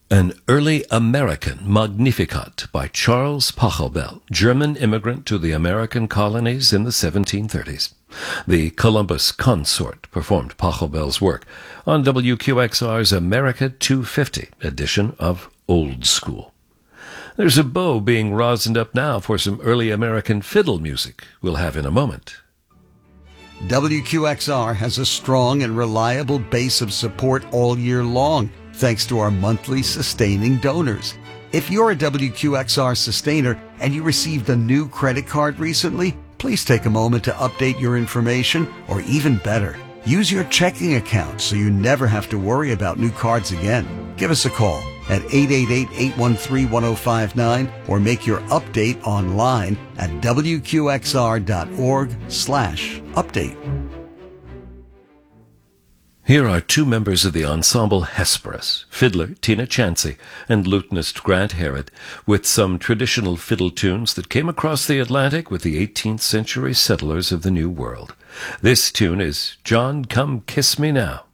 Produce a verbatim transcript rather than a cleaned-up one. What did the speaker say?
An Early American Magnificat by Charles Pachelbel, German immigrant to the American colonies in the seventeen thirties. The Columbus Consort performed Pachelbel's work on W Q X R's America two fifty edition of Old School. There's a bow being rosined up now for some early American fiddle music we'll have in a moment. W Q X R has a strong and reliable base of support all year long, thanks to our monthly sustaining donors. If you're a W Q X R sustainer and you received a new credit card recently, please take a moment to update your information, or even better, use your checking account so you never have to worry about new cards again. Give us a call at eight eight eight, eight one three, one zero five nine or make your update online at W Q X R dot org slash update. Here are two members of the ensemble Hesperus, fiddler Tina Chansey and lutenist Grant Herod, with some traditional fiddle tunes that came across the Atlantic with the eighteenth century settlers of the New World. This tune is John Come Kiss Me Now.